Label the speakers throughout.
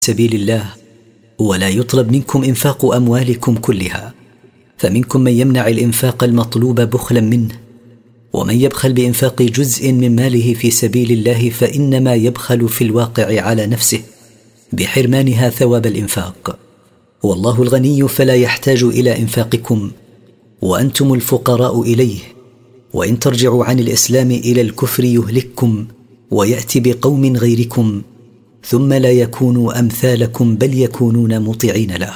Speaker 1: سبيل الله ولا يطلب منكم إنفاق أموالكم كلها، فمنكم من يمنع الإنفاق المطلوب بخلا منه، ومن يبخل بإنفاق جزء من ماله في سبيل الله فإنما يبخل في الواقع على نفسه بحرمانها ثواب الإنفاق، والله الغني فلا يحتاج إلى إنفاقكم وأنتم الفقراء إليه، وإن ترجعوا عن الإسلام إلى الكفر يهلككم ويأتي بقوم غيركم ثم لا يكونوا أمثالكم بل يكونون مطيعين له.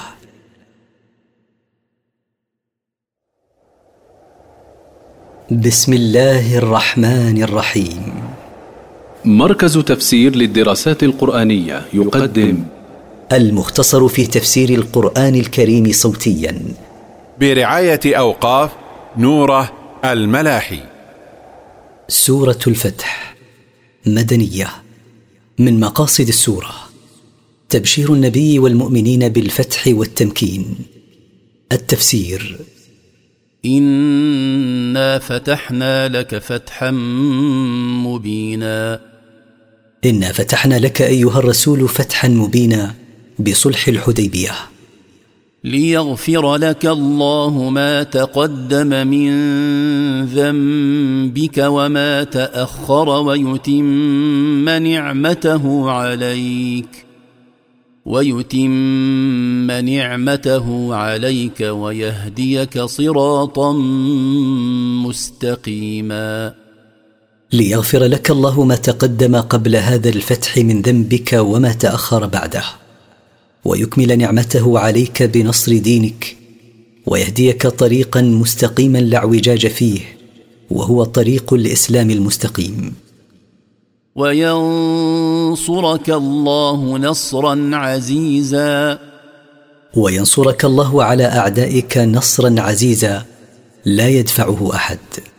Speaker 1: بسم الله الرحمن الرحيم.
Speaker 2: مركز تفسير للدراسات القرآنية يقدم
Speaker 1: المختصر في تفسير القرآن الكريم صوتيا
Speaker 3: برعاية أوقاف نوره الملاحي.
Speaker 1: سورة الفتح مدنية. من مقاصد السورة تبشير النبي والمؤمنين بالفتح والتمكين. التفسير:
Speaker 4: إنا فتحنا لك فتحا مبينا.
Speaker 1: إنا فتحنا لك أيها الرسول فتحا مبينا بصلح الحديبية.
Speaker 4: ليغفر لك الله ما تقدم من ذنبك وما تأخر ويتم نعمته عليك ويهديك صراطا مستقيما.
Speaker 1: ليغفر لك الله ما تقدم قبل هذا الفتح من ذنبك وما تأخر بعده، ويكمل نعمته عليك بنصر دينك، ويهديك طريقا مستقيما لا اعوجاج فيه، وهو طريق الإسلام المستقيم.
Speaker 4: وينصرك الله نصرا عزيزا.
Speaker 1: وينصرك الله على أعدائك نصرا عزيزا لا يدفعه أحد.